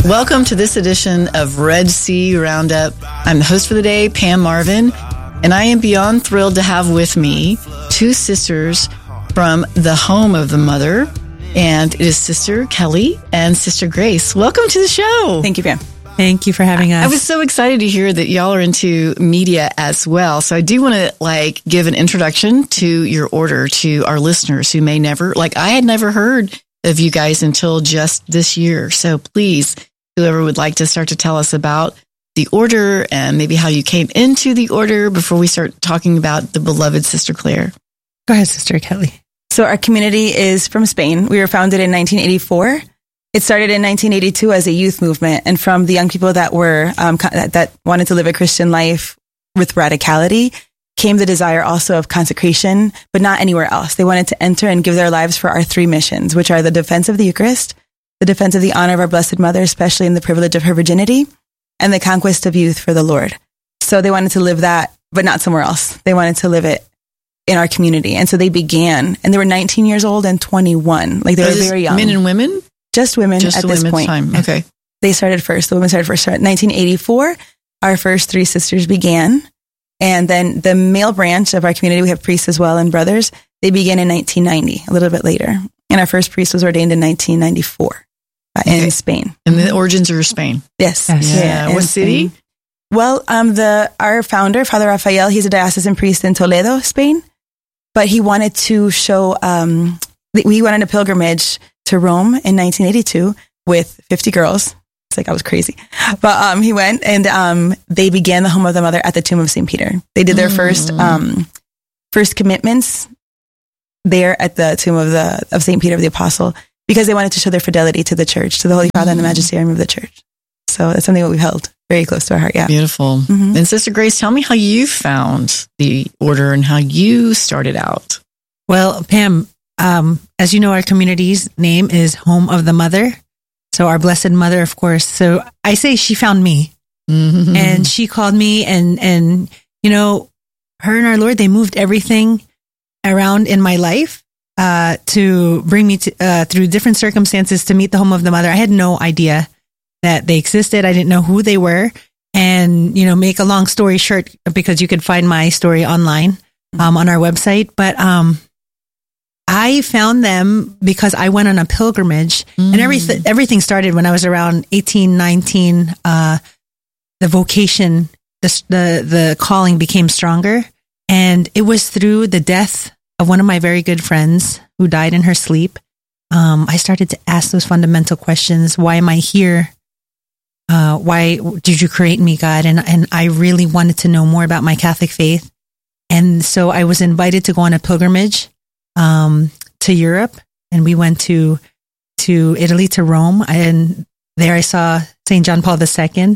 Welcome to this edition of Red Sea Roundup. I'm the host for the day, Pam Marvin, and I am beyond thrilled to have with me two sisters from the home of the mother, and it is Sister Kelly and Sister Grace. Welcome to the show. Thank you, Pam. Thank you for having us. I was so excited to hear that y'all are into media as well. So I do want to give an introduction to your order to our listeners who may never, I had never heard of you guys until just this year. So please, whoever would like to start to tell us about the order and maybe how you came into the order before we start talking about the beloved Sister Claire. Go ahead, Sister Kelly. So our community is from Spain. We were founded in 1984. It started in 1982 as a youth movement, and from the young people that were that wanted to live a Christian life with radicality came the desire also of consecration, but not anywhere else. They wanted to enter and give their lives for our three missions, which are the defense of the Eucharist, the defense of the honor of our Blessed Mother, especially in the privilege of her virginity, and the conquest of youth for the Lord. So they wanted to live that, but not somewhere else. They wanted to live it in our community. And so they began, and they were 19 years old and 21. They were very young. Men and women? Just women at this point. Time. Okay. They started first. The women started first. In 1984, our first three sisters began. And then the male branch of our community, we have priests as well and brothers, they began in 1990, a little bit later. And our first priest was ordained in 1994 in Spain. And the origins are Spain? Yes. Yeah. What city? Spain. Well, our founder, Father Rafael, he's a diocesan priest in Toledo, Spain. But he wanted to show, we went on a pilgrimage to Rome in 1982 with 50 girls. It's I was crazy. But he went and they began the home of the mother at the tomb of St. Peter. They did their first commitments there at the tomb of St. Peter the Apostle because they wanted to show their fidelity to the church, to the Holy Father and the magisterium of the church. So that's something that we held very close to our heart. Yeah. Beautiful. Mm-hmm. And Sister Grace, tell me how you found the order and how you started out. Well, Pam, as you know, our community's name is Home of the Mother. So our Blessed Mother, of course. So I say she found me and she called me and, you know, her and our Lord, they moved everything around in my life, to bring me to, through different circumstances to meet the Home of the Mother. I had no idea that they existed. I didn't know who they were. And, you know, make a long story short, because you could find my story online, on our website. But, I found them because I went on a pilgrimage and everything started when I was around 18, 19. The vocation, the calling became stronger. And it was through the death of one of my very good friends who died in her sleep. I started to ask those fundamental questions. Why am I here? Why did you create me, God? And I really wanted to know more about my Catholic faith. And so I was invited to go on a pilgrimage to Europe, and we went to Italy, to Rome, and there I saw St. John Paul II.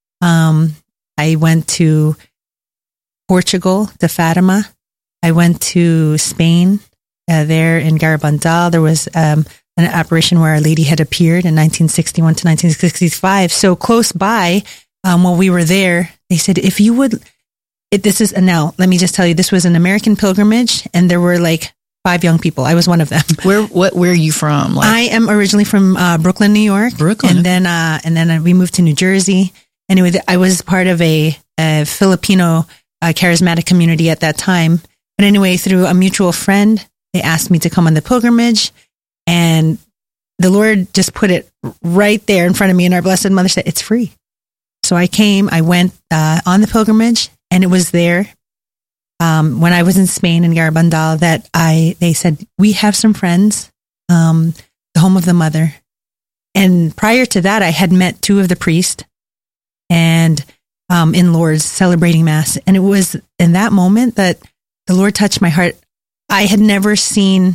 I went to Portugal, to Fatima. I went to Spain, there in Garabandal. There was an apparition where Our Lady had appeared in 1961 to 1965. So close by, while we were there, they said, if you would, now, let me just tell you, this was an American pilgrimage, and there were 5 young people. I was one of them. Where are you from? I am originally from Brooklyn, New York. Brooklyn. And then we moved to New Jersey. Anyway, I was part of a Filipino charismatic community at that time. But anyway, through a mutual friend, they asked me to come on the pilgrimage, and the Lord just put it right there in front of me, and our Blessed Mother said, it's free. So I came, I went on the pilgrimage, and it was there when I was in Spain, in Garabandal, that they said, we have some friends, the Home of the Mother. And prior to that, I had met 2 of the priests and in Lourdes celebrating Mass. And it was in that moment that the Lord touched my heart. I had never seen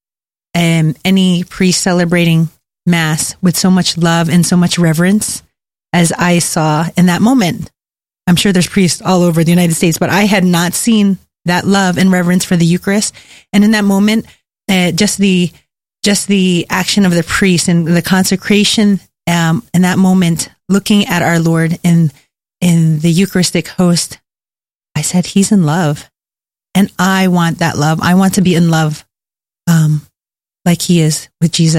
any priest celebrating Mass with so much love and so much reverence as I saw in that moment. I'm sure there's priests all over the United States, but I had not seen that love and reverence for the Eucharist. And in that moment, just the action of the priest and the consecration, in that moment, looking at our Lord in the Eucharistic host, I said, he's in love. And I want that love. I want to be in love, like he is with Jesus.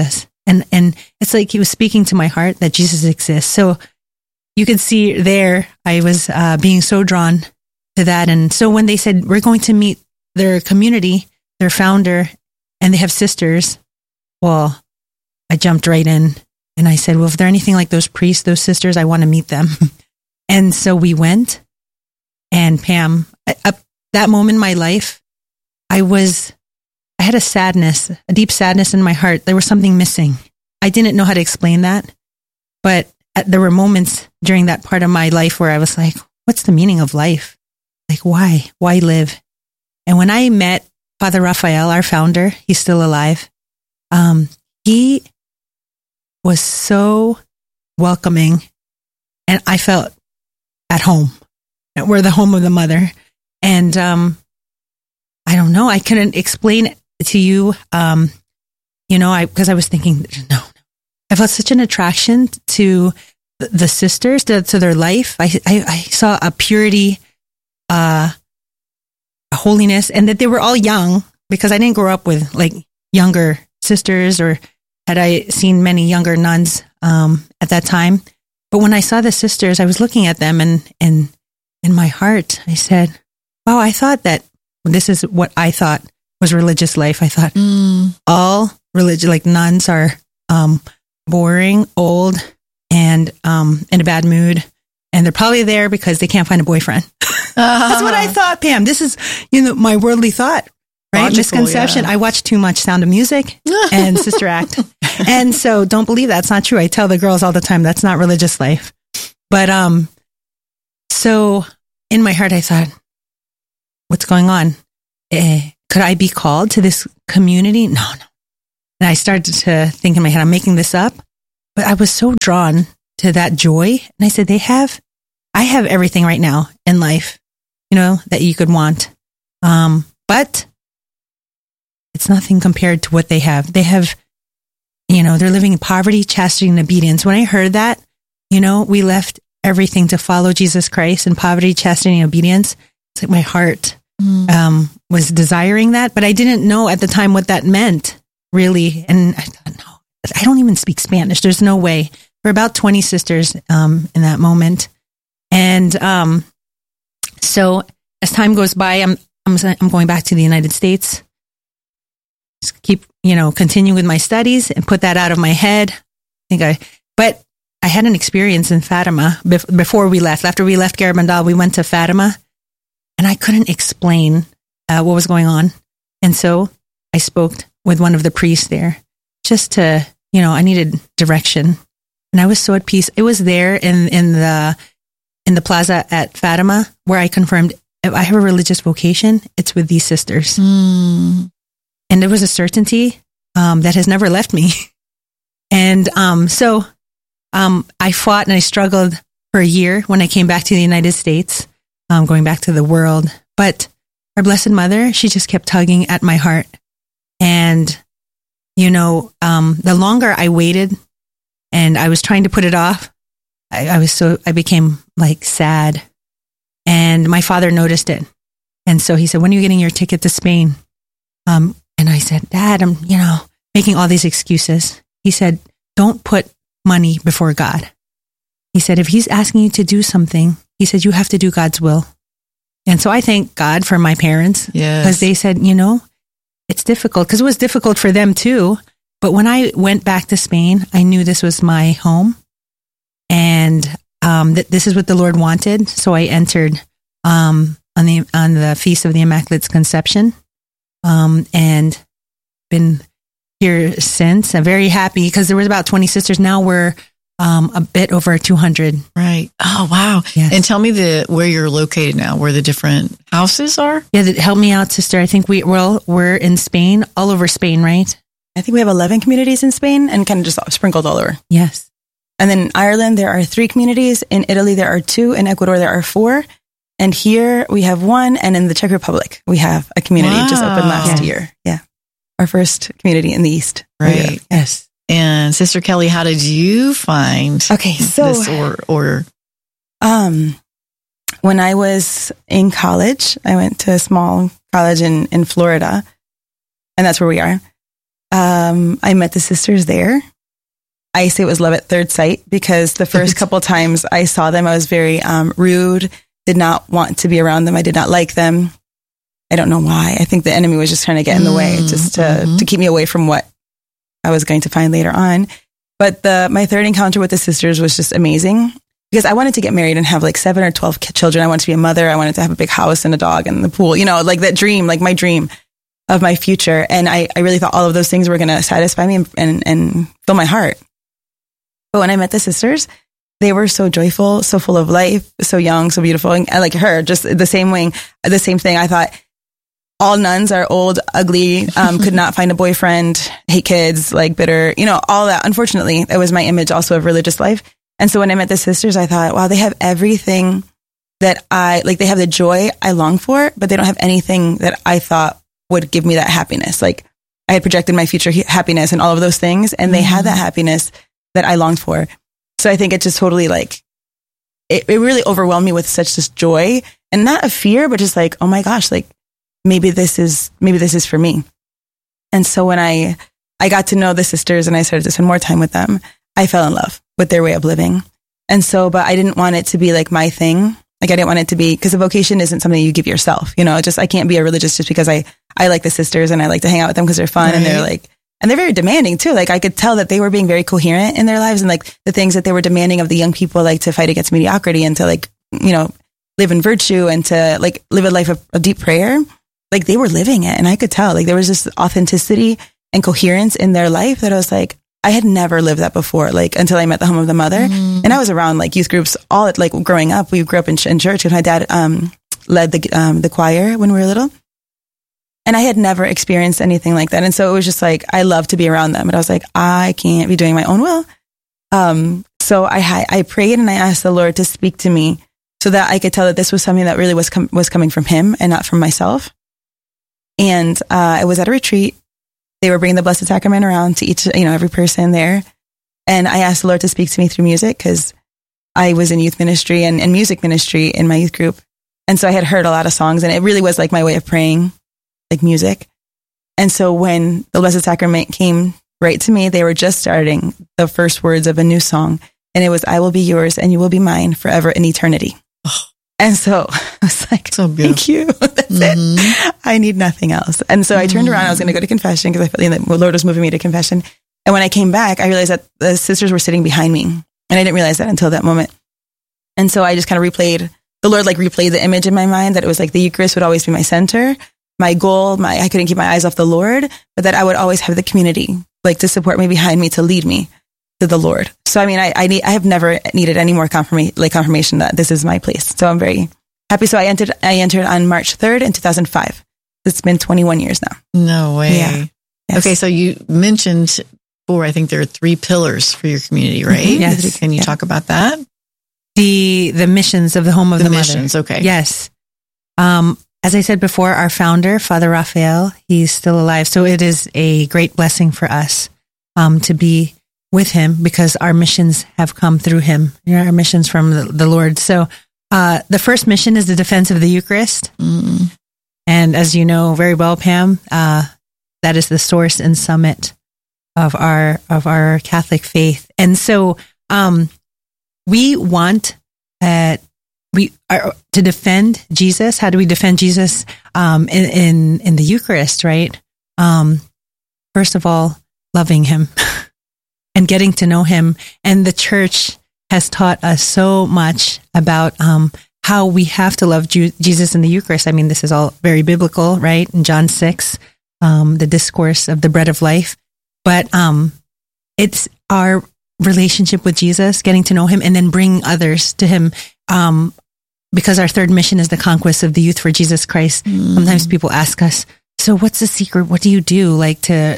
And it's like he was speaking to my heart that Jesus exists. So you could see there, I was being so drawn to that. And so when they said, we're going to meet their community, their founder, and they have sisters, well, I jumped right in and I said, well, if they're anything like those priests, those sisters, I want to meet them. And so we went, and Pam, at that moment in my life, I had a deep sadness in my heart. There was something missing. I didn't know how to explain that, but there were moments during that part of my life where I was like, what's the meaning of life? Like, why live? And when I met Father Raphael, our founder, he's still alive. He was so welcoming, and I felt at home. We're the home of the mother. And I don't know, I couldn't explain it to you, because I was thinking, no. I felt such an attraction to the sisters, to their life. I saw a purity, a holiness, and that they were all young, because I didn't grow up with like younger sisters, or had I seen many younger nuns at that time. But when I saw the sisters, I was looking at them, and in my heart, I said, wow, I thought that this is what I thought was religious life. I thought all religion, like nuns, are boring, old, and in a bad mood. And they're probably there because they can't find a boyfriend. That's what I thought, Pam. This is, my worldly thought, right? Logical, misconception. yeah. I watch too much Sound of Music and Sister Act. And so don't believe that's not true. I tell the girls all the time, that's not religious life. But so in my heart, I thought, what's going on? Could I be called to this community? No. And I started to think in my head, I'm making this up. But I was so drawn to that joy. And I said, I have everything right now in life, that you could want. But it's nothing compared to what they have. They have, they're living in poverty, chastity, and obedience. When I heard that, we left everything to follow Jesus Christ in poverty, chastity, and obedience. It's like my heart was desiring that, but I didn't know at the time what that meant, really. And I thought, no, I don't even speak Spanish. There's no way. We're about 20 sisters in that moment. And so as time goes by, I'm going back to the United States. Just keep, continuing with my studies and put that out of my head. But I had an experience in Fatima before we left. After we left Garabandal, we went to Fatima, and I couldn't explain what was going on. And so I spoke with one of the priests there just to, I needed direction. And I was so at peace. It was there in the plaza at Fatima where I confirmed, if I have a religious vocation, it's with these sisters. And there was a certainty that has never left me. And so I fought and I struggled for a year when I came back to the United States, going back to the world. But our Blessed Mother, she just kept tugging at my heart. And, the longer I waited and I was trying to put it off, I became like sad. And my father noticed it. And so he said, when are you getting your ticket to Spain? And I said, Dad, I'm, making all these excuses. He said, don't put money before God. He said, if he's asking you to do something, he said, you have to do God's will. And so I thank God for my parents. Because they said, it's difficult, because it was difficult for them too. But when I went back to Spain, I knew this was my home, and this is what the Lord wanted. So I entered on the Feast of the Immaculate Conception, and been here since. I'm very happy because there was about 20 sisters. Now we're a bit over 200. Right. Oh, wow. Yes. And tell me where you're located now, where the different houses are. Yeah, help me out, sister. I think we're in Spain, all over Spain, right? I think we have 11 communities in Spain and kind of just sprinkled all over. Yes. And then in Ireland, there are 3 communities. In Italy, there are 2. In Ecuador, there are 4. And here we have 1. And in the Czech Republic, we have a community just opened last year. Yeah. Our first community in the East. Right. Yes. And Sister Kelly, how did you find this order? When I was in college, I went to a small college in Florida, and that's where we are. I met the sisters there, I say it was love at third sight, because the first couple times I saw them, I was very rude, did not want to be around them. I did not like them. I don't know why. I think the enemy was just trying to get in the way, just to keep me away from what I was going to find later on. But my third encounter with the sisters was just amazing, because I wanted to get married and have like 7 or 12 children. I wanted to be a mother. I wanted to have a big house and a dog and the pool, like that dream, like my dream of my future. And I really thought all of those things were going to satisfy me and fill my heart. But when I met the sisters, they were so joyful, so full of life, so young, so beautiful. And I like her, just the same thing. I thought all nuns are old, ugly, could not find a boyfriend, hate kids, like bitter, all that. Unfortunately, that was my image also of religious life. And so when I met the sisters, I thought, wow, they have everything that they have the joy I long for, but they don't have anything that I thought would give me that happiness. Like I had projected my future happiness and all of those things, and they had that happiness that I longed for. So I think it just totally it really overwhelmed me with such this joy, and not a fear, but just like, oh my gosh, like maybe this is for me. And so when I got to know the sisters and I started to spend more time with them, I fell in love with their way of living. And so, but I didn't want it to be like my thing. Like I didn't want it to be, because a vocation isn't something you give yourself, I can't be a religious just because I like the sisters and I like to hang out with them because they're fun, right. And they're very demanding too. Like I could tell that they were being very coherent in their lives, and like the things that they were demanding of the young people, like to fight against mediocrity and to live in virtue and to like live a life of deep prayer. Like they were living it. And I could tell like there was this authenticity and coherence in their life that I was like, I had never lived that before, like until I met the Home of the Mother. And I was around like youth groups all like growing up. We grew up in church, and my dad led the choir when we were little. And I had never experienced anything like that. And so it was just like, I love to be around them. But I was like, I can't be doing my own will. So I prayed and I asked the Lord to speak to me so that I could tell that this was something that really was coming from Him and not from myself. And I was at a retreat. They were bringing the Blessed Sacrament around to each, every person there. And I asked the Lord to speak to me through music, because I was in youth ministry and music ministry in my youth group. And so I had heard a lot of songs, and it really was like my way of praying, like music. And so when the Blessed Sacrament came right to me, they were just starting the first words of a new song. And it was, I will be yours and you will be mine forever in eternity. Oh. And so I was like, so thank you. That's it. I need nothing else. And so I turned around. I was going to go to confession because I felt like the Lord was moving me to confession. And when I came back, I realized that the sisters were sitting behind me. And I didn't realize that until that moment. And so I just kind of replayed the image in my mind, that it was like the Eucharist would always be my center, my goal. I couldn't keep my eyes off the Lord, but that I would always have the community like to support me behind me, to lead me to the Lord. So, I mean, I have never needed any more confirmation that this is my place. So I'm very happy. So I entered on March 3rd in 2005. It's been 21 years now. No way. Yeah. Yes. Okay. So you mentioned before, I think there are 3 pillars for your community, right? Mm-hmm. Yes. Can you talk about that? The missions of the Home of the missions, Mother. Okay. Yes. As I said before, our founder, Father Raphael, he's still alive. So it is a great blessing for us to be with him, because our missions have come through him. Our missions from the Lord. So the first mission is the defense of the Eucharist. Mm. And as you know very well, Pam, that is the source and summit of our Catholic faith. And so we want to defend Jesus. How do we defend Jesus in the Eucharist, right? First of all, loving him and getting to know him. And the church has taught us so much about how we have to love Jesus in the Eucharist. I mean, this is all very biblical, right? In John 6, the discourse of the bread of life. But it's our relationship with Jesus, getting to know him, and then bring others to him. Because our third mission is the conquest of the youth for Jesus Christ. Mm. Sometimes people ask us, so what's the secret? What do you do like to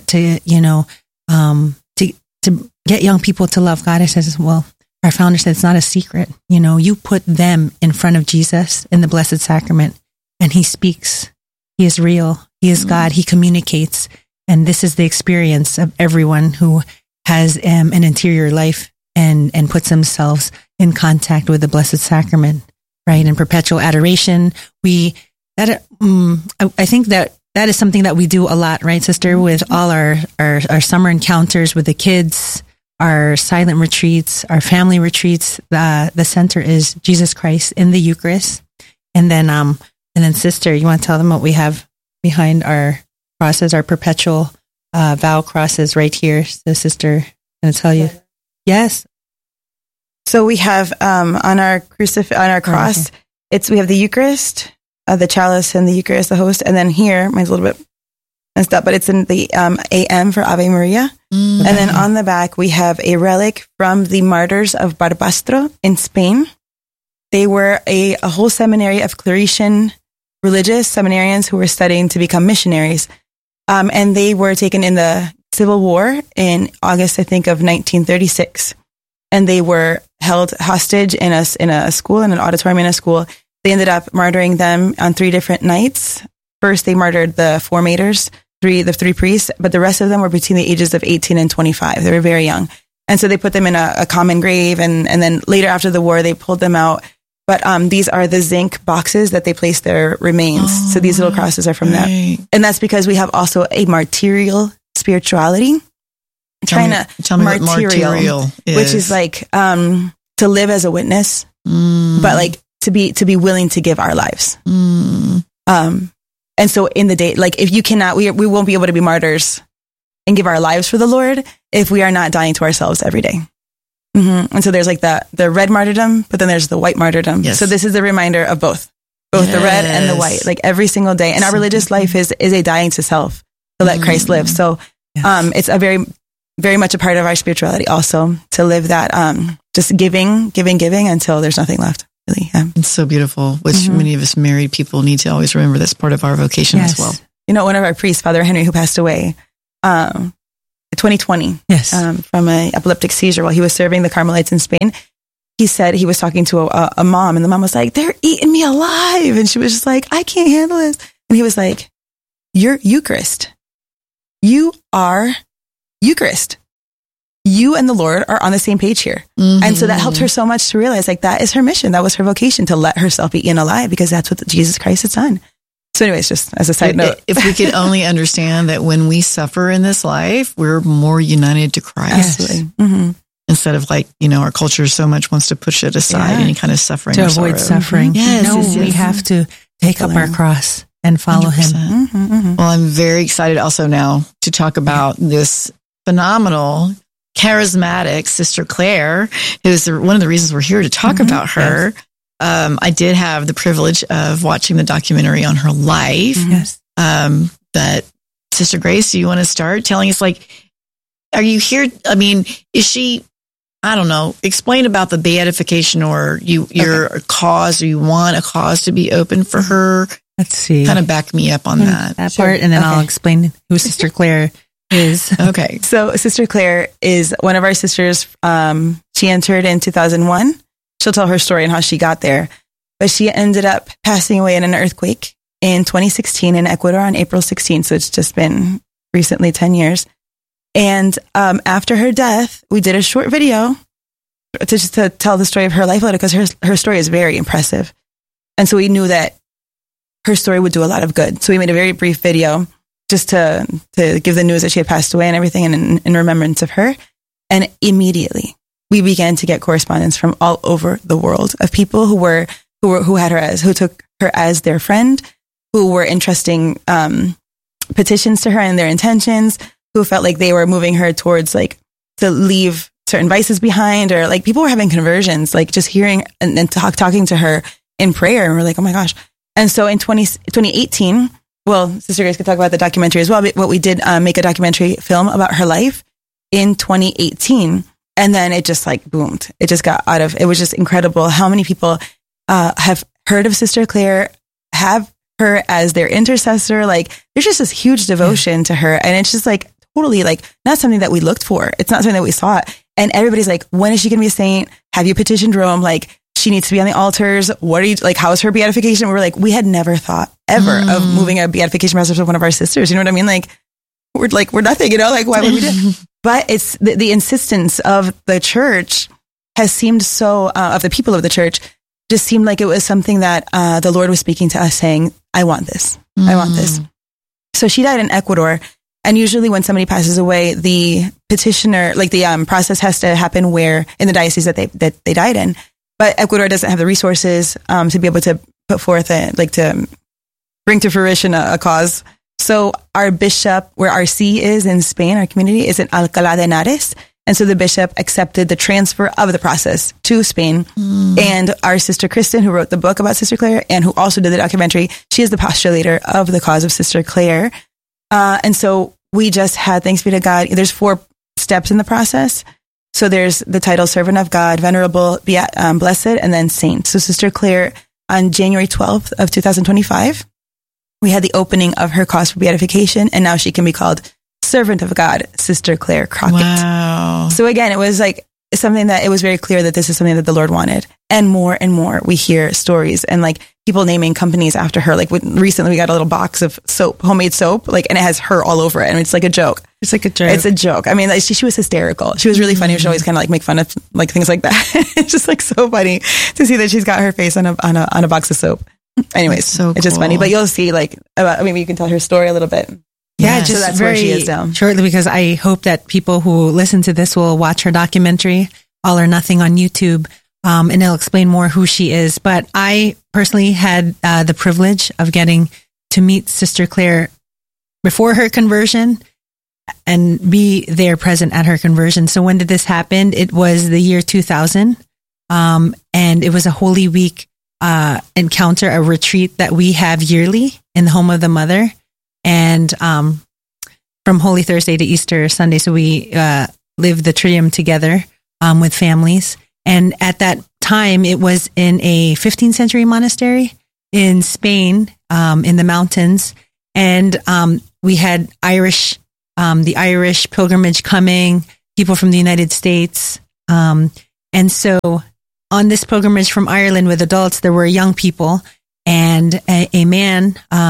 get young people to love God? I says, well, our founder said it's not a secret. You put them in front of Jesus in the Blessed Sacrament, and he speaks. He is real. He is God. He communicates. And this is the experience of everyone who has an interior life and puts themselves in contact with the Blessed Sacrament, right? In perpetual adoration. I think that is something that we do a lot, right, sister, with all our summer encounters with the kids. our silent retreats, our family retreats. The center is Jesus Christ in the Eucharist. And then sister, you want to tell them what we have behind our crosses, our perpetual vow crosses right here. So sister, I'm going to tell you. Yes. So we have on our cross, we have the Eucharist, the chalice and the Eucharist, the host, and then here, mine's a little bit messed up, but it's in the AM for Ave Maria. And then on the back, we have a relic from the martyrs of Barbastro in Spain. They were a whole seminary of Claretian religious seminarians who were studying to become missionaries. And they were taken in the Civil War in August, I think, of 1936. And they were held hostage in a school, in an auditorium in a school. They ended up martyring them on 3 different nights. First, they martyred the formators, the 3 priests, but the rest of them were between the ages of 18 and 25. They were very young. And so they put them in a common grave. And then later after the war, they pulled them out. But these are the zinc boxes that they placed their remains. So these little crosses are from that. And that's because we have also a martyrial spirituality. Tell me what martyrial is. Which is like to live as a witness, but like to be willing to give our lives. And so in the day, like if you cannot, we won't be able to be martyrs and give our lives for the Lord if we are not dying to ourselves every day. And so there's like the red martyrdom, but then there's the white martyrdom. Yes. So this is a reminder of both the red and the white, like every single day. And our religious life is a dying to self to let Christ live. So it's a very, very much a part of our spirituality also to live that just giving until there's nothing left. Really, it's so beautiful, which many of us married people need to always remember. That's part of our vocation as well. You know, one of our priests, Father Henry, who passed away 2020 from an epileptic seizure while he was serving the Carmelites in Spain, he said he was talking to a mom, and the mom was like, "They're eating me alive," and she was just like, "I can't handle this," and he was like, "You're Eucharist. You are Eucharist. You and the Lord are on the same page here." And so that helped her so much to realize like that is her mission. That was her vocation, to let herself be eaten alive, because that's what Jesus Christ has done. So anyways, just as a side note. If we could only understand that when we suffer in this life, we're more united to Christ. Absolutely. Instead of like, our culture so much wants to push it aside, any kind of suffering. To avoid suffering. We have to take up our cross and follow 100%. Him. Well, I'm very excited also now to talk about this phenomenal, charismatic Sister Claire, who's one of the reasons we're here to talk about her. I did have the privilege of watching the documentary on her life. That Sister Grace, do you want to start telling us, like, are you here? I mean, is she, I don't know, explain about the beatification or your cause, or you want a cause to be open for her? Let's see. Kind of back me up on that part, and then I'll explain who Sister Claire is. Okay. So Sister Claire is one of our sisters. She entered in 2001. She'll tell her story and how she got there. But she ended up passing away in an earthquake in 2016 in Ecuador on April 16th. So it's just been recently 10 years. And after her death, we did a short video to tell the story of her life, because her story is very impressive. And so we knew that her story would do a lot of good. So we made a very brief video just to give the news that she had passed away and everything, and in remembrance of her. And immediately we began to get correspondence from all over the world of people who took her as their friend, who were entrusting petitions to her and their intentions, who felt like they were moving her towards like to leave certain vices behind, or like people were having conversions, like just hearing and talking to her in prayer. And we're like, oh my gosh. And so in 2018, well, Sister Grace could talk about the documentary as well, but what we did make a documentary film about her life in 2018. And then it just like boomed. It just it was just incredible how many people have heard of Sister Claire, have her as their intercessor. Like there's just this huge devotion to her. And it's just like totally like not something that we looked for. It's not something that we sought. And everybody's like, when is she going to be a saint? Have you petitioned Rome? Like she needs to be on the altars. What are you like? How is her beatification? We were like, we had never thought ever of moving a beatification process with one of our sisters. You know what I mean? Like we're nothing, like why would we do it? But it's the insistence of the church has seemed so, of the people of the church, just seemed like it was something that the Lord was speaking to us saying, I want this. I want this. So she died in Ecuador. And usually when somebody passes away, the petitioner, like the process has to happen where in the diocese that they died in. But Ecuador doesn't have the resources to be able to put forth to bring to fruition a cause. So our bishop, where our see is in Spain, our community is in Alcalá de Henares. And so the bishop accepted the transfer of the process to Spain. And our sister Kristen, who wrote the book about Sister Claire and who also did the documentary, she is the postulator of the cause of Sister Claire. And so we just had, thanks be to God, there's 4 steps in the process. So there's the title Servant of God, Venerable, Blessed, and then Saint. So Sister Claire, on January 12th of 2025, we had the opening of her cause for beatification, and now she can be called Servant of God, Sister Claire Crockett. Wow. So again, it was like something that it was very clear that this is something that the Lord wanted. And more we hear stories and like people naming companies after her. Like recently we got a little box of soap, homemade soap, like, and it has her all over it. And it's like a joke. It's like a joke. It's a joke. I mean, like, she was hysterical. She was really funny. She always kind of like make fun of like things like that. It's just like so funny to see that she's got her face on a box of soap. Anyways, so it's just funny, but you'll see like, maybe you can tell her story a little bit. Yeah, so just that's very where she is now. Shortly, because I hope that people who listen to this will watch her documentary, All or Nothing, on YouTube, and it'll explain more who she is. But I personally had the privilege of getting to meet Sister Claire before her conversion and be there present at her conversion. So when did this happen? It was the year 2000, and it was a Holy Week encounter, a retreat that we have yearly in the Home of the Mother. And from Holy Thursday to Easter Sunday, so we lived the Triduum together with families. And at that time, it was in a 15th century monastery in Spain, in the mountains. And we had the Irish pilgrimage coming, people from the United States. And so on this pilgrimage from Ireland with adults, there were young people and a man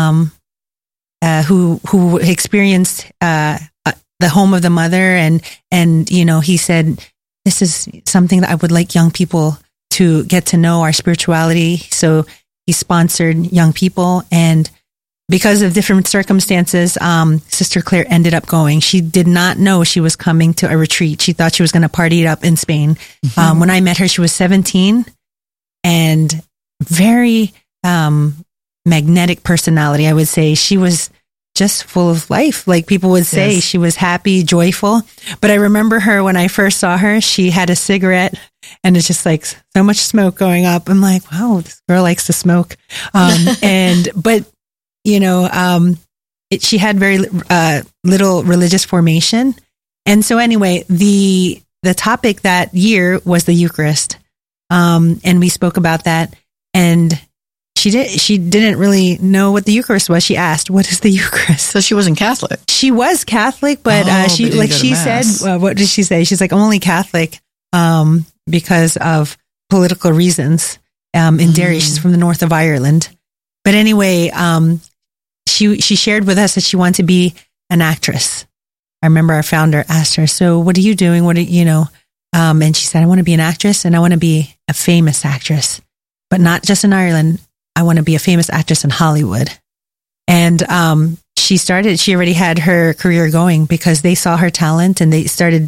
who experienced the Home of the Mother, and you know, he said, this is something that I would like young people to get to know, our spirituality. So he sponsored young people, and because of different circumstances, Sister Claire ended up going. She did not know she was coming to a retreat. She thought she was going to party it up in Spain. Mm-hmm. When I met her, she was 17 and very magnetic personality. I would say she was just full of life. Like people would say, yes. She was happy, joyful. But I remember her when I first saw her, she had a cigarette and it's just like so much smoke going up. I'm like, wow, this girl likes to smoke. But you know, she had very little religious formation. And so anyway, the topic that year was the Eucharist. And we spoke about that, and she didn't really know what the Eucharist was. She asked, what is the Eucharist? So she wasn't Catholic. She was Catholic, but she said, what did she say? She's like, I'm only Catholic because of political reasons in Derry. She's from the north of Ireland. But anyway, she shared with us that she wanted to be an actress. I remember our founder asked her, so what are you doing? And she said, I want to be an actress, and I want to be a famous actress, but not just in Ireland. I want to be a famous actress in Hollywood. And she already had her career going because they saw her talent, and they started,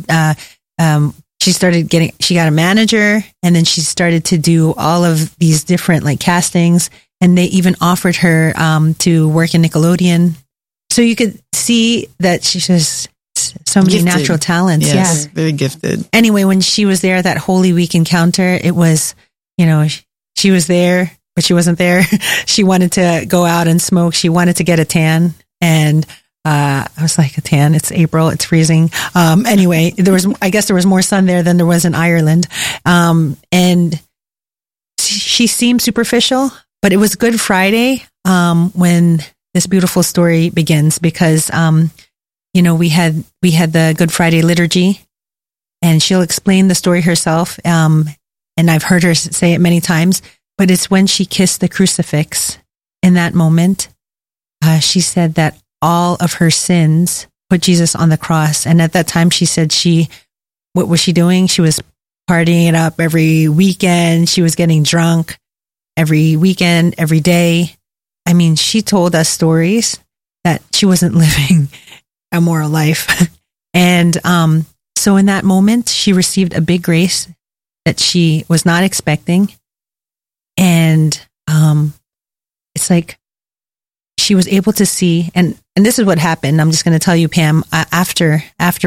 she got a manager, and then she started to do all of these different like castings, and they even offered her to work in Nickelodeon. So you could see that she just so many gifted. Natural talents. Yes, yeah. Very gifted. Anyway, when she was there, that Holy Week encounter, it was, you know, she was there, but she wasn't there. She wanted to go out and smoke. She wanted to get a tan. And I was like, a tan? It's April. It's freezing. Anyway, I guess there was more sun there than there was in Ireland. And she seemed superficial, but it was Good Friday when this beautiful story begins, because you know, we had the Good Friday liturgy, and she'll explain the story herself. And I've heard her say it many times, but it's when she kissed the crucifix in that moment. She said that all of her sins put Jesus on the cross. And at that time, she said what was she doing? She was partying it up every weekend. She was getting drunk every weekend, every day. I mean, she told us stories that she wasn't living immoral life. And so in that moment, she received a big grace that she was not expecting. And it's like she was able to see, and this is what happened. I'm just going to tell you, Pam, right after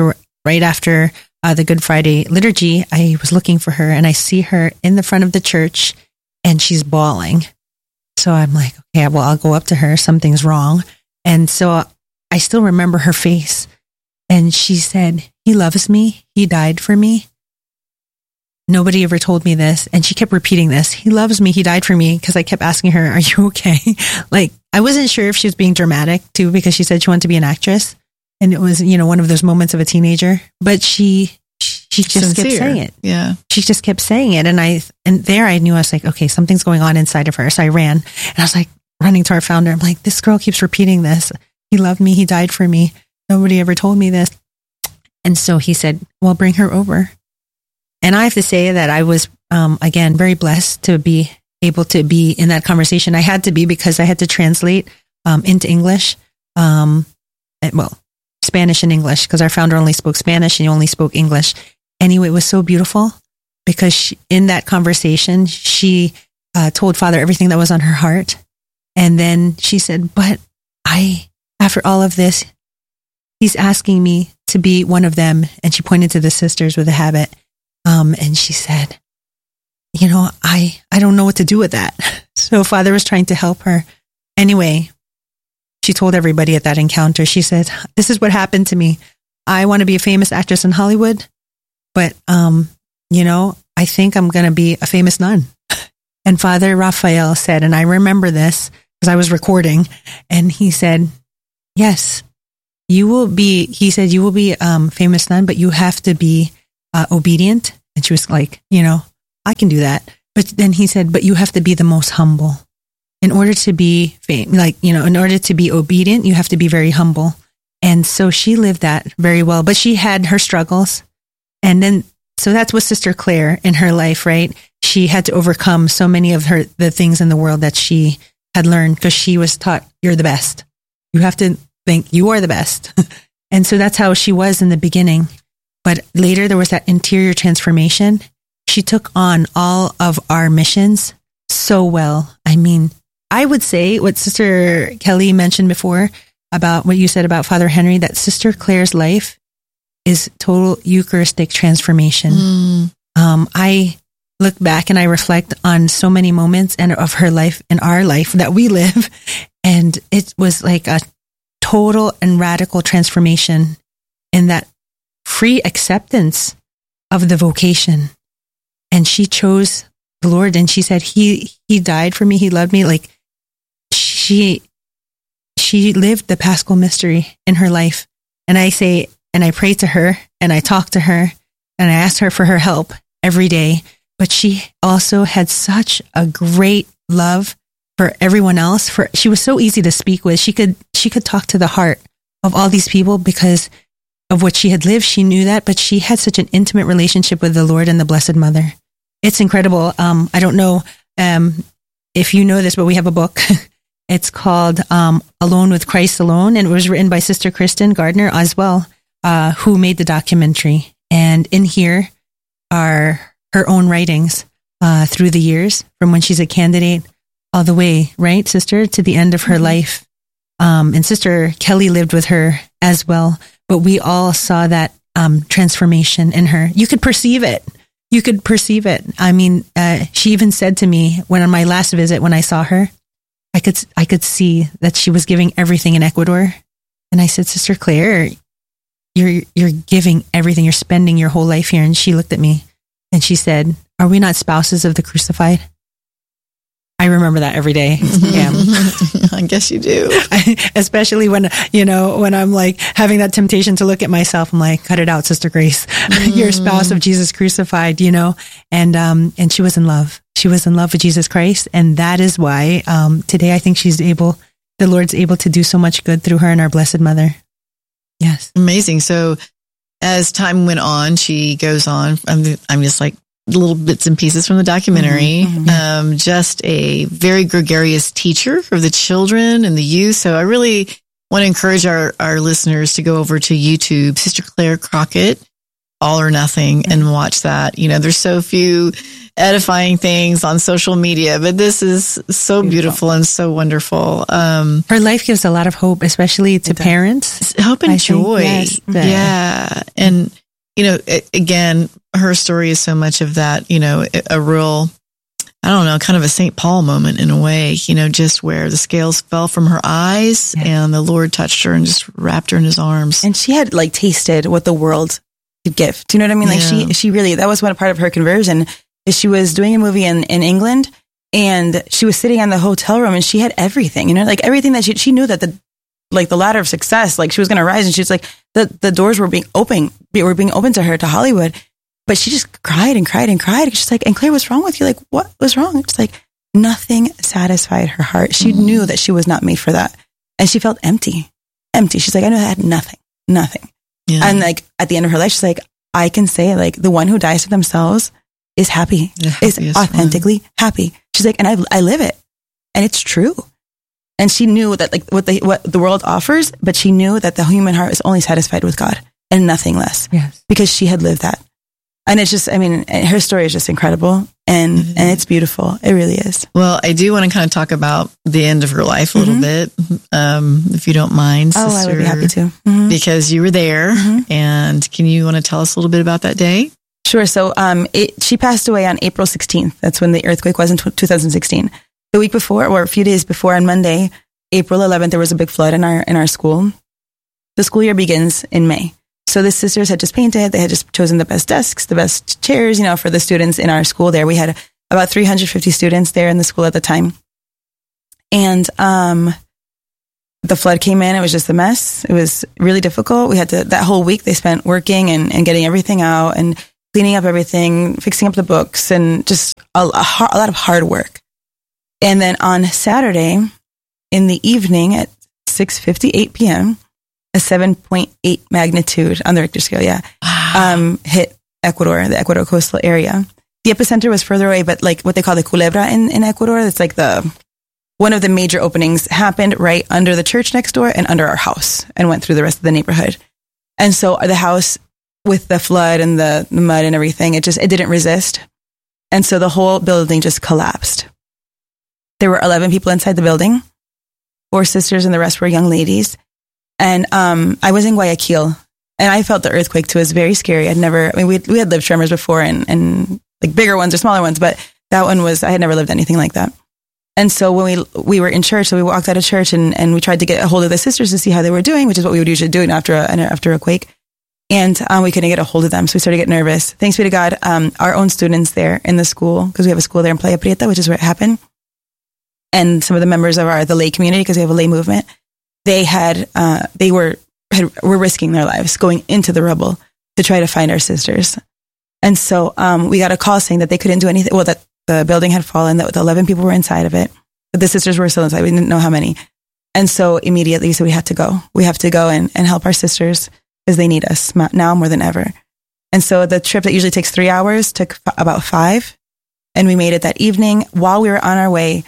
the Good Friday liturgy, I was looking for her and I see her in the front of the church and she's bawling. So I'm like, okay, well, I'll go up to her. Something's wrong. And so I still remember her face. And she said, he loves me. He died for me. Nobody ever told me this. And she kept repeating this. He loves me. He died for me. Because I kept asking her, are you okay? Like, I wasn't sure if she was being dramatic too, because she said she wanted to be an actress. And it was, one of those moments of a teenager. But she just kept saying it. Yeah. She just kept saying it. And there I knew, I was like, okay, something's going on inside of her. So I ran and I was like running to our founder. I'm like, this girl keeps repeating this. He loved me. He died for me. Nobody ever told me this. And so he said, well, bring her over. And I have to say that I was, again, very blessed to be able to be in that conversation. I had to be, because I had to translate into English. Spanish and English, because our founder only spoke Spanish and he only spoke English. Anyway, it was so beautiful because in that conversation, she told Father everything that was on her heart. And then she said, but after all of this, he's asking me to be one of them. And she pointed to the sisters with a habit. And she said, I don't know what to do with that. So Father was trying to help her. Anyway, she told everybody at that encounter, she said, this is what happened to me. I want to be a famous actress in Hollywood, but, I think I'm going to be a famous nun. And Father Raphael said, and I remember this because I was recording, and he said, yes, you will be famous nun, but you have to be obedient. And she was like, I can do that. But then he said, but you have to be the most humble. In order to be in order to be obedient, you have to be very humble. And so she lived that very well, but she had her struggles. And then, so that's what Sister Claire in her life, right? She had to overcome so many of the things in the world that she had learned, because she was taught, you're the best. You have to think you are the best. And so that's how she was in the beginning. But later there was that interior transformation. She took on all of our missions so well. I mean, I would say what Sister Kelly mentioned before about what you said about Father Henry, that Sister Claire's life is total Eucharistic transformation. I look back and I reflect on so many moments of her life and our life that we live. And it was like a total and radical transformation in that free acceptance of the vocation. And she chose the Lord, and she said, he died for me. He loved me. Like, she lived the Paschal mystery in her life. And I say, and I pray to her, and I talk to her, and I ask her for her help every day. But she also had such a great love for everyone else. She was so easy to speak with. She could talk to the heart of all these people because of what she had lived. She knew that, but she had such an intimate relationship with the Lord and the Blessed Mother. It's incredible. I don't know if you know this, but we have a book. It's called Alone with Christ Alone, and it was written by Sister Kristen Gardner Oswell, who made the documentary. And in here are her own writings through the years, from when she's a candidate all the way, right, Sister, to the end of her life. And Sister Kelly lived with her as well, but we all saw that transformation in her. You could perceive it. You could perceive it. I mean, she even said to me when on my last visit, when I saw her, I could see that she was giving everything in Ecuador. And I said, Sister Claire, you're giving everything. You're spending your whole life here. And she looked at me and she said, are we not spouses of the crucified? I remember that every day. Yeah. I guess you do. Especially when I'm like having that temptation to look at myself. I'm like, cut it out, Sister Grace. You're a spouse of Jesus crucified, and she was in love. She was in love with Jesus Christ. And that is why, today I think the Lord's able to do so much good through her and our Blessed Mother. Yes. Amazing. So as time went on, she goes on. I'm just like, little bits and pieces from the documentary. Just a very gregarious teacher for the children and the youth. So I really want to encourage our listeners to go over to YouTube, Sister Claire Crockett, All or Nothing, and watch that. There's so few edifying things on social media, but this is so beautiful and so wonderful. Her life gives a lot of hope, especially to parents. Hope and joy. Yes, yeah. And, again, her story is so much of that, a real, I don't know, kind of a St. Paul moment in a way, just where the scales fell from her eyes and the Lord touched her and just wrapped her in his arms. And she had tasted what the world could give. Do you know what I mean? Like she really, that was one part of her conversion. She was doing a movie in England, and she was sitting in the hotel room, and she had everything, everything that she knew that the ladder of success, she was going to rise, and she was the doors were being open to her, to Hollywood, but she just cried and cried and cried. She's like, and Claire, what's wrong with you? What was wrong? It's nothing satisfied her heart. She knew that she was not made for that, and she felt empty. She's like, I know I had nothing. Yeah. And at the end of her life, she's like, I can say the one who dies for themselves is happy, is authentically happy. She's like, and I live it, and it's true. And she knew that what the world offers, but she knew that the human heart is only satisfied with God and nothing less. Yes, because she had lived that. And it's just, her story is just incredible, and it's beautiful. It really is. Well, I do want to kind of talk about the end of her life a little bit, if you don't mind, sister. I would be happy to. Because you were there, and can you want to tell us a little bit about that day? Sure. So, she passed away on April 16th. That's when the earthquake was in 2016. The week before, or a few days before, on Monday, April 11th, there was a big flood in our school. The school year begins in May. So the sisters had just painted. They had just chosen the best desks, the best chairs, for the students in our school there. We had about 350 students there in the school at the time. And the flood came in. It was just a mess. It was really difficult. We had to, that whole week they spent working and getting everything out and cleaning up everything, fixing up the books, and just a lot of hard work. And then on Saturday in the evening at 6:58 p.m., a 7.8 magnitude on the Richter scale, hit Ecuador, the Ecuador coastal area. The epicenter was further away, but what they call the Culebra in Ecuador, it's one of the major openings happened right under the church next door and under our house, and went through the rest of the neighborhood. And so the house, with the flood and the mud and everything, it didn't resist. And so the whole building just collapsed. There were 11 people inside the building, 4 sisters, and the rest were young ladies. And I was in Guayaquil, and I felt the earthquake too. It was very scary. We had lived tremors before, and bigger ones or smaller ones, but that one I had never lived anything like that. And so when we were in church, so we walked out of church, and we tried to get a hold of the sisters to see how they were doing, which is what we would usually do after a quake. And we couldn't get a hold of them, so we started to get nervous. Thanks be to God, our own students there in the school, because we have a school there in Playa Prieta, which is where it happened, and some of the members of the lay community, because we have a lay movement, they were risking their lives going into the rubble to try to find our sisters. And so we got a call saying that they couldn't do anything. Well, that the building had fallen, that the 11 people were inside of it, but the sisters were still inside. We didn't know how many. And so immediately we said, we have to go. We have to go and help our sisters, because they need us now more than ever. And so the trip that usually takes 3 hours took about 5. And we made it that evening. While we were on our way,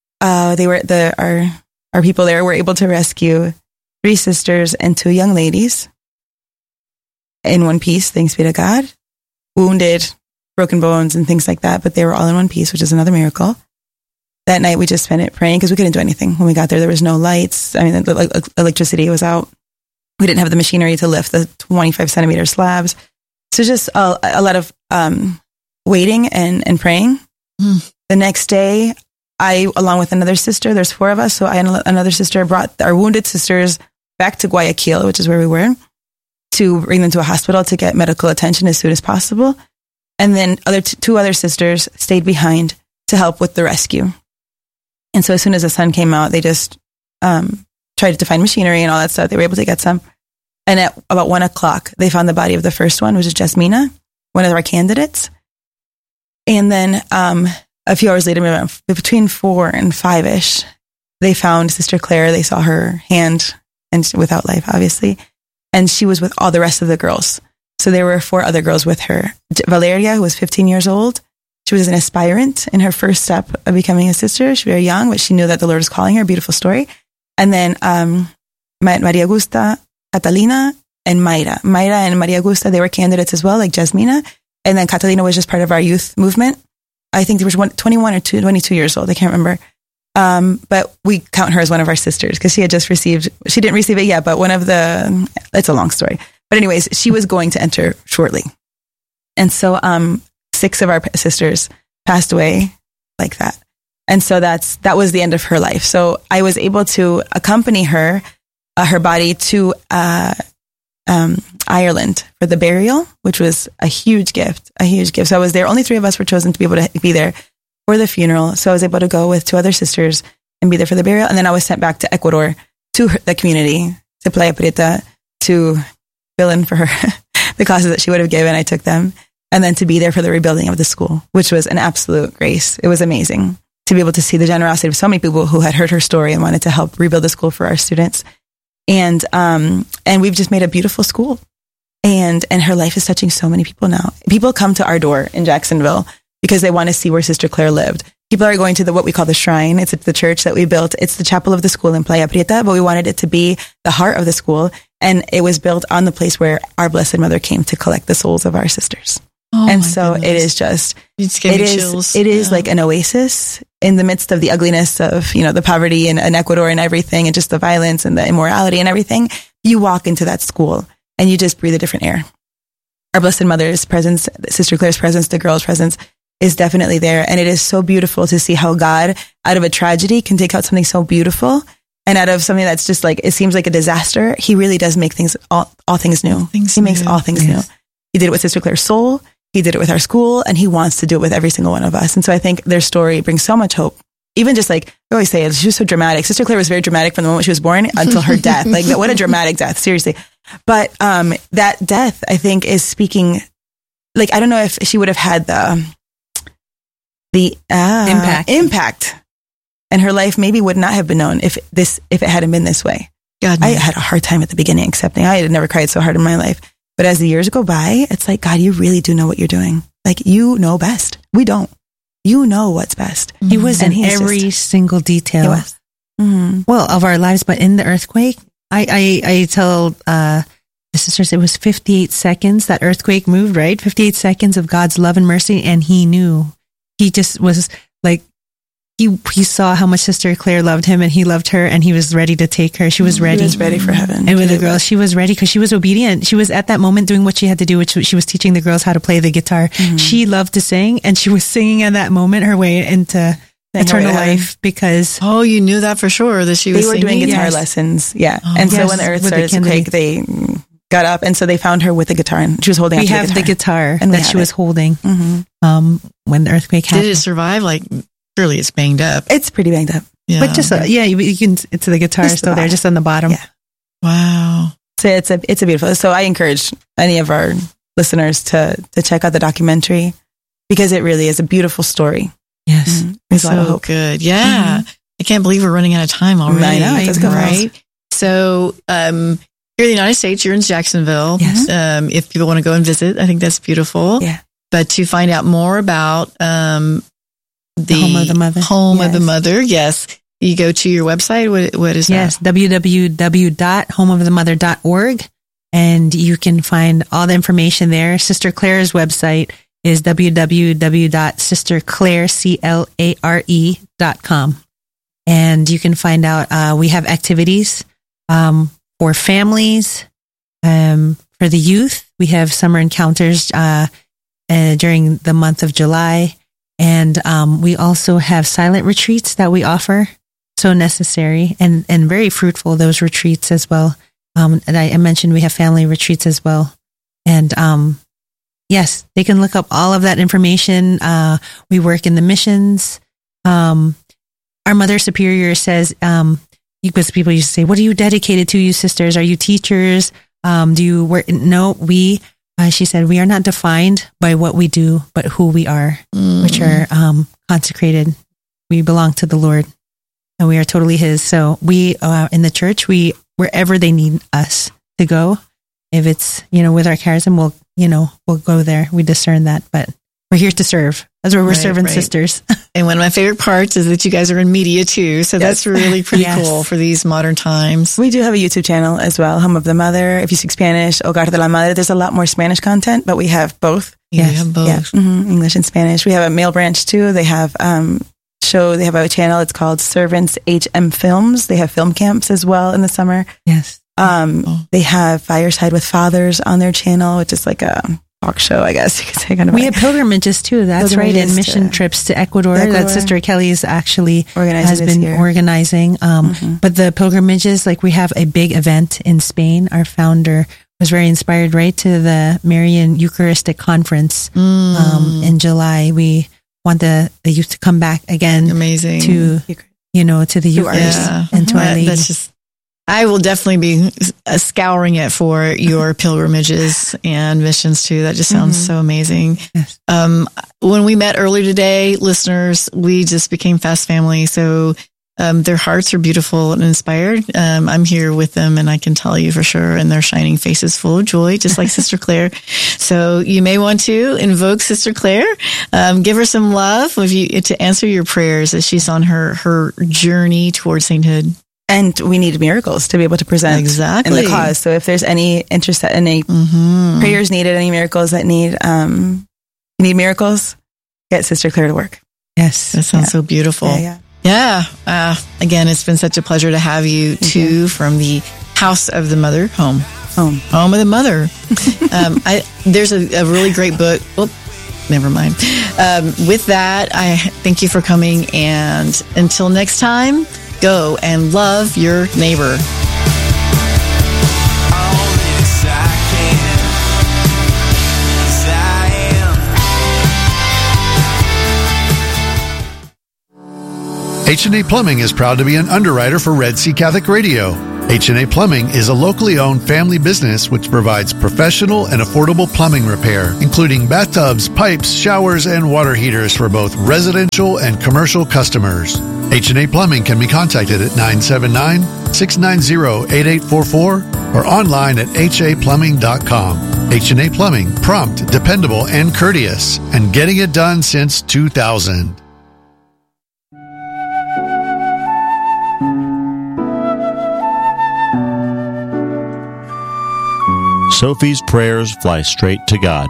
our people there were able to rescue 3 sisters and 2 young ladies in one piece, thanks be to God. Wounded, broken bones, and things like that, but they were all in one piece, which is another miracle. That night we just spent it praying, because we couldn't do anything. When we got there was no lights. The electricity was out. We didn't have the machinery to lift the 25 centimeter slabs. So just a lot of waiting and praying. The next day, I, along with another sister, there's 4 of us, so I and another sister brought our wounded sisters back to Guayaquil, which is where we were, to bring them to a hospital to get medical attention as soon as possible. And then 2 other sisters stayed behind to help with the rescue. And so as soon as the sun came out, they just tried to find machinery and all that stuff. They were able to get some. And at about 1:00, they found the body of the first one, which is Jasmina, one of our candidates. And then a few hours later, between 4 and 5-ish, they found Sister Claire. They saw her hand, and without life, obviously. And she was with all the rest of the girls. So there were 4 other girls with her. Valeria, who was 15 years old, she was an aspirant in her first step of becoming a sister. She was very young, but she knew that the Lord was calling her. Beautiful story. And then Maria Augusta, Catalina, and Mayra. Mayra and Maria Augusta, they were candidates as well, like Jasmina. And then Catalina was just part of our youth movement. I think there was 21 or 22 years old. I can't remember. But we count her as one of our sisters because she had just received, she didn't receive it yet, but it's a long story. But anyways, she was going to enter shortly. And so 6 of our sisters passed away like that. And so that was the end of her life. So I was able to accompany her body to Ireland for the burial, which was a huge gift. So I was there. Only 3 of us were chosen to be able to be there for the funeral. So I was able to go with 2 other sisters and be there for the burial. And then I was sent back to Ecuador to the community, to Playa Prieta, to fill in for her the classes that she would have given. I took them. And then to be there for the rebuilding of the school, which was an absolute grace. It was amazing to be able to see the generosity of so many people who had heard her story and wanted to help rebuild the school for our students. And we've just made a beautiful school. And her life is touching so many people now. People come to our door in Jacksonville because they want to see where Sister Claire lived. People are going to what we call the shrine. It's the church that we built. It's the chapel of the school in Playa Prieta, but we wanted it to be the heart of the school. And it was built on the place where our Blessed Mother came to collect the souls of our sisters. Oh, and so goodness. It is just, it is like an oasis in the midst of the ugliness of, the poverty in Ecuador and everything, and just the violence and the immorality and everything. You walk into that school and you just breathe a different air. Our Blessed Mother's presence, Sister Claire's presence, the girls' presence is definitely there. And it is so beautiful to see how God, out of a tragedy, can take out something so beautiful. And out of something that's just like, it seems like a disaster, He really does make things, all things new. He makes all things new. He did it with Sister Claire's soul. He did it with our school, and He wants to do it with every single one of us. And so I think their story brings so much hope. Even just like, I always say, she was so dramatic. Sister Claire was very dramatic from the moment she was born until her death. Like, what a dramatic death, seriously. But that death, I think, is speaking, like, I don't know if she would have had the impact. And her life maybe would not have been known if it hadn't been this way. God, I had a hard time at the beginning accepting. I had never cried so hard in my life. But as the years go by, it's like, God, you really do know what you're doing. Like, you know best. We don't. You know what's best. He was in every single detail. Well, of our lives, but in the earthquake, I tell the sisters it was 58 seconds that earthquake moved, right? 58 seconds of God's love and mercy, and He knew. He just was like, he saw how much Sister Claire loved him, and he loved her, and he was ready to take her. She was ready. She was ready for heaven. And with the girls, she was ready because she was obedient. She was at that moment doing what she had to do, which she was teaching the girls how to play the guitar. She loved to sing, and she was singing at that moment her way into eternal life because... Oh, you knew that for sure, that she was singing? They were doing guitar lessons, yeah. And so when the earth started to quake, they got up, and so they found her with a guitar, and she was holding we have the guitar that she was holding when the earthquake happened. Did it survive? Like... Surely it's banged up. It's pretty banged up. Yeah. But just, you can, it's the guitar just still there, just on the bottom. Yeah. Wow. So it's a beautiful, so I encourage any of our listeners to check out the documentary because it really is a beautiful story. Yes. There's a lot of hope. Good. Yeah. I can't believe we're running out of time already. I know. Let's go, right? So, here in the United States, you're in Jacksonville. Yes. If people want to go and visit, I think that's beautiful. Yeah. But to find out more about, the Home of the Mother. Home of the Mother. Yes. You go to your website. What is that? Yes. www.homeofthemother.org. And you can find all the information there. Sister Claire's website is www.sisterclaire.com. And you can find out, we have activities, for families, for the youth. We have summer encounters, during the month of July. And we also have silent retreats that we offer. So necessary and very fruitful, those retreats as well. And I mentioned we have family retreats as well. And yes, they can look up all of that information. We work in the missions. Our Mother Superior says, because people used to say, what are you dedicated to, you sisters? Are you teachers? Do you work? No, she said, we are not defined by what we do, but who we are, which are consecrated. We belong to the Lord, and we are totally His. So we, in the church, wherever they need us to go, if it's, with our charism, we'll go there. We discern that, but we're here to serve. That's where we're servant sisters. And one of my favorite parts is that you guys are in media too. So that's really pretty cool for these modern times. We do have a YouTube channel as well, Home of the Mother. If you speak Spanish, Hogar de la Madre. There's a lot more Spanish content, but we have both. Yeah, we have both. Yeah. English and Spanish. We have a male branch too. They have they have a channel. It's called Servants HM Films. They have film camps as well in the summer. Yes. They have Fireside with Fathers on their channel, which is like a talk show, I guess you could say. Kind of. We have pilgrimages too. That's right. And mission trips to Ecuador. That Sister Kelly's actually organizing. But the pilgrimages, like we have a big event in Spain. Our founder was very inspired, right, to the Marian Eucharistic Conference in July. We want the youth to come back again. Amazing. To the Eucharist and to Our Lady. That's just, I will definitely be scouring it for your pilgrimages and missions too. That just sounds so amazing. Yes. When we met earlier today, listeners, we just became fast family. So their hearts are beautiful and inspired. I'm here with them, and I can tell you for sure, and their shining faces full of joy, just like Sister Claire. So you may want to invoke Sister Claire, give her some love to answer your prayers as she's on her journey towards sainthood. And we need miracles to be able to present in the cause. So if there's any interest, any prayers needed, any miracles that need miracles, get Sister Claire to work. Yes, that sounds so beautiful. Yeah. Again, it's been such a pleasure to have you too from the House of the Mother, Home of the Mother. There's a really great book. Oh, never mind. With that, I thank you for coming, and until next time, go and love your neighbor. H&A Plumbing is proud to be an underwriter for Red Sea Catholic Radio. H&A Plumbing is a locally owned family business which provides professional and affordable plumbing repair, including bathtubs, pipes, showers, and water heaters for both residential and commercial customers. H&A Plumbing can be contacted at 979-690-8844 or online at haplumbing.com. H&A Plumbing, prompt, dependable, and courteous, and getting it done since 2000. Sophie's prayers fly straight to God.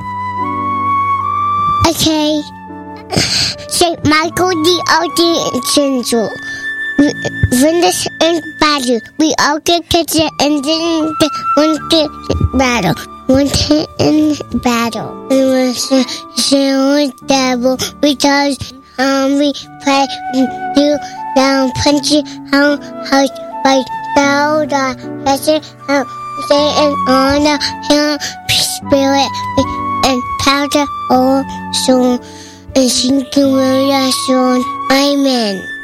Okay. St. Michael the Archangel, win this in battle. We all get catches and then one get battle. One hit in battle. We was the devil because we play do down punchy how like down the Satan honor him spirit and power all soul and sinking will your soul. Amen.